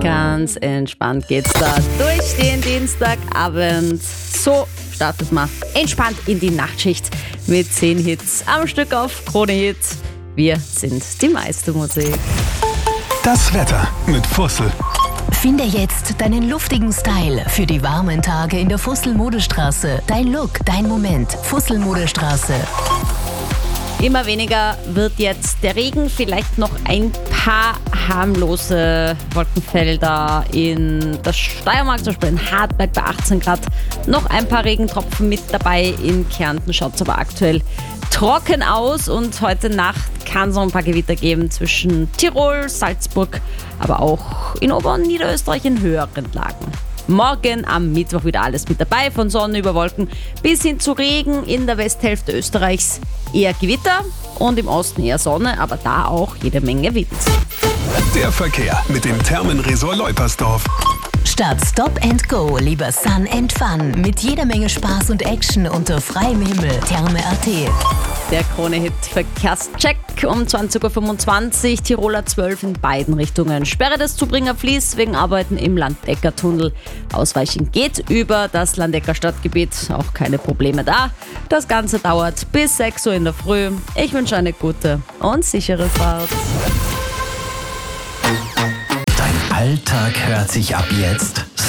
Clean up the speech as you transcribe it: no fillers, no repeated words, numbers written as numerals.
Ganz entspannt geht's da durch den Dienstagabend. So startet man entspannt in die Nachtschicht mit 10 Hits am Stück auf Krone Hit. Wir sind die meiste Musik. Das Wetter mit Fussel. Finde jetzt deinen luftigen Style für die warmen Tage in der Fussel-Modestraße. Dein Look, dein Moment. Fussel-Modestraße. Immer weniger wird jetzt der Regen, vielleicht noch ein paar harmlose Wolkenfelder in der Steiermark, zum Beispiel in Hartberg bei 18 Grad. Noch ein paar Regentropfen mit dabei. In Kärnten schaut es aber aktuell trocken aus und heute Nacht kann es noch ein paar Gewitter geben zwischen Tirol, Salzburg, aber auch in Ober- und Niederösterreich in höheren Lagen. Morgen am Mittwoch wieder alles mit dabei, von Sonne über Wolken bis hin zu Regen, in der Westhälfte Österreichs eher Gewitter und im Osten eher Sonne, aber da auch jede Menge Wind. Der Verkehr mit dem Thermenresort Leupersdorf. Statt Stop and Go lieber Sun and Fun mit jeder Menge Spaß und Action unter freiem Himmel. Therme.at. Der Krone-Hit Verkehrscheck um 20.25 Uhr, Tiroler 12 in beiden Richtungen. Sperre des Zubringerfließ wegen Arbeiten im Landecker-Tunnel. Ausweichen geht über das Landecker Stadtgebiet, auch keine Probleme da. Das Ganze dauert bis 6 Uhr in der Früh. Ich wünsche eine gute und sichere Fahrt. Dein Alltag hört sich ab jetzt